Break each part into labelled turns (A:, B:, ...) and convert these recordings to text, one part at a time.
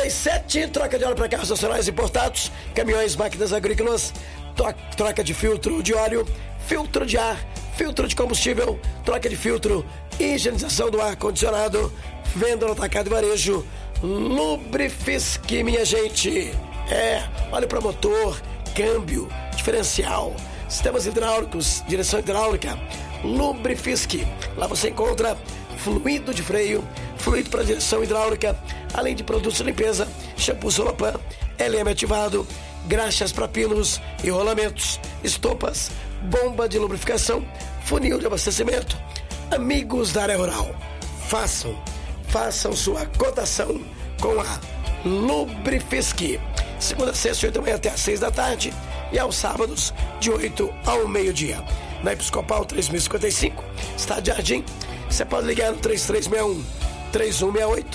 A: 20h57, troca de óleo para carros nacionais importados, caminhões, máquinas agrícolas, troca de filtro de óleo, filtro de ar, filtro de combustível, troca de filtro, higienização do ar-condicionado, venda no atacado e varejo, Lubrifisk, minha gente. Óleo para motor, câmbio, diferencial, sistemas hidráulicos, direção hidráulica, Lubrifisk. Lá você encontra fluido de freio, fluido para direção hidráulica, além de produtos de limpeza, shampoo Solopan, LM ativado, graxas para pinos e rolamentos, estopas, bomba de lubrificação, funil de abastecimento. Amigos da área rural, façam sua cotação com a Lubrifisk. Segunda a sexta, 8 da manhã até às 6 da tarde, e aos sábados, de 8 ao meio-dia. Na Episcopal 3055, Estado Jardim. Você pode ligar no 3361-3168,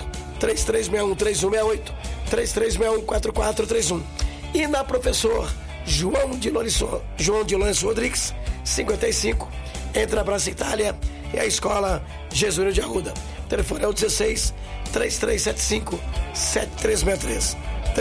A: 3361-3168, 3361-4431. E na Professor João de Lourenço Rodrigues, 55, entre a Praça Itália e a Escola Jesuíno de Arruda. O telefone é o 16-3375-7363.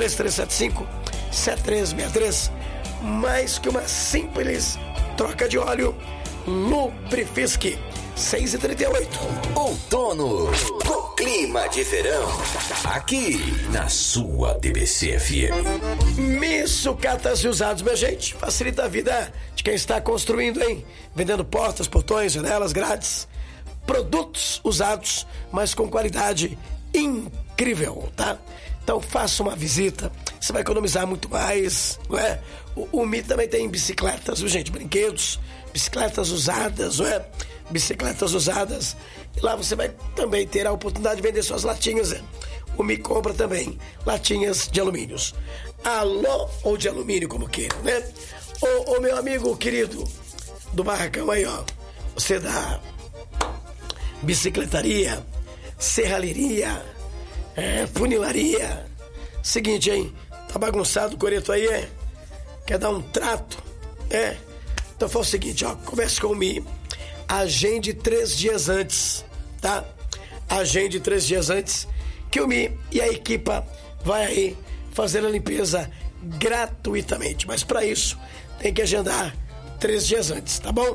A: 3375-7363. Mais que uma simples troca de óleo, Lubrifisk. 6h38.
B: Outono, o clima de verão, aqui na sua DBC FM.
A: Sucatas e usados, minha gente, facilita a vida de quem está construindo, hein? Vendendo portas, portões, janelas, grades, produtos usados, mas com qualidade incrível, tá? Então faça uma visita, você vai economizar muito mais, não é? O Mi também tem bicicletas, viu, gente? Brinquedos, bicicletas usadas, não é? Bicicletas usadas. E lá você vai também ter a oportunidade de vender suas latinhas, né? O Mi compra também latinhas de alumínios. Alô, ou de alumínio, como queira, né? Ô meu amigo querido do barracão aí, ó. Você da bicicletaria, serralheria, funilaria. Seguinte, hein? Tá bagunçado o coreto aí, Quer dar um trato? Então faz o seguinte, ó. Converse com o Mi. Agende 3 dias antes, tá? Agende 3 dias antes, que o Mi e a equipa vai aí fazer a limpeza gratuitamente. Mas para isso, tem que agendar 3 dias antes, tá bom?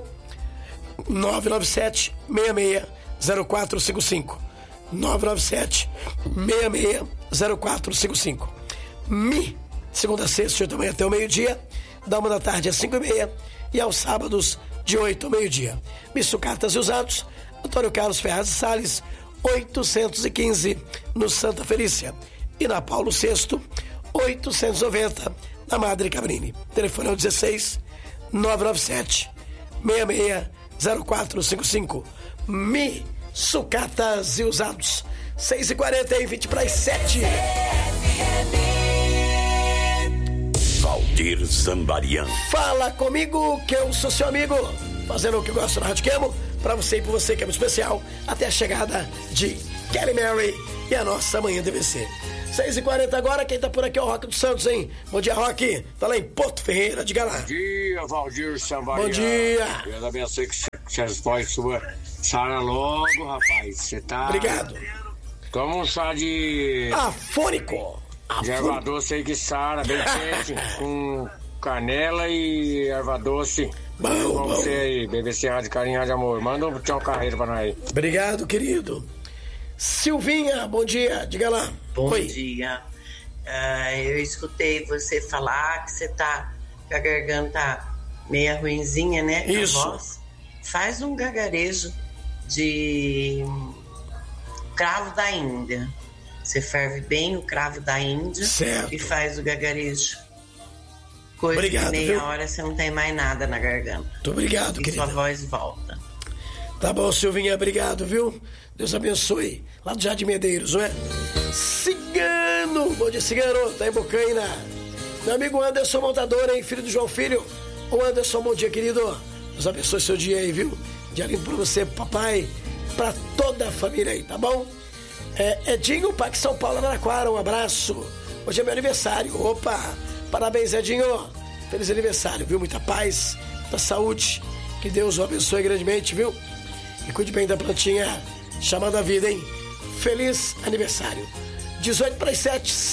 A: 997-660455. 997-660455. Mi, segunda a sexta, 8 da manhã até o meio-dia, da 1 da tarde às 5h30 e aos sábados, de 8 ao meio-dia. Sucatas e usados, Antônio Carlos Ferraz de Salles, 815, no Santa Felícia. E na Paulo VI, 890, na Madre Cabrini. Telefone é o 16-997-660455. Sucatas e usados. 6h40 e 20 para as 7.
B: Valdir Zambarian.
A: Fala comigo que eu sou seu amigo, fazendo o que gosto na Rádio Quemo, pra você e por você que é muito especial, até a chegada de Kelly Mary e a nossa manhã DBC. 6h40 agora, quem tá por aqui é o Roque dos Santos, hein? Bom dia, Roque. Tá lá em Porto Ferreira, diga lá.
C: Bom dia, Valdir Zambarian.
A: Bom dia.
C: Deus abençoe que vocês podem sua Sara logo, rapaz. Você tá...
A: Obrigado.
C: Toma um chá de...
A: Afônico.
C: De erva doce aí que Sara, bem quente, com canela e erva doce.
A: Bom.
C: Você aí, BBC Rádio Carinho, Rádio Amor. Manda um tchau carreiro pra nós aí.
A: Obrigado, querido. Silvinha, bom dia, diga lá.
D: Bom dia. Eu escutei você falar que você tá com a garganta meia ruinzinha, né?
A: Isso.
D: A voz. Faz um gargarejo de cravo da Índia. Você ferve bem o cravo da Índia,
A: certo,
D: e faz o gargarejo. Coisa
A: obrigado,
D: de meia
A: viu?
D: hora você não tem mais nada na garganta.
A: Muito obrigado,
D: e
A: querida.
D: sua voz volta.
A: Tá bom, Silvinha, obrigado, viu? Deus abençoe. Lá do Jardim Medeiros, não é? Cigano! Bom dia, Cigano. Tá em Bocaina. Meu amigo Anderson Montador, hein? Filho do João Filho. Ô, Anderson, bom dia, querido. Deus abençoe seu dia aí, viu? Dia lindo pra você, papai. Pra toda a família aí, tá bom? Edinho, Parque São Paulo, Araraquara, um abraço. Hoje é meu aniversário. Opa! Parabéns, Edinho. Feliz aniversário, viu? Muita paz, muita saúde. Que Deus o abençoe grandemente, viu? E cuide bem da plantinha chamada vida, hein? Feliz aniversário. 18 para as 7.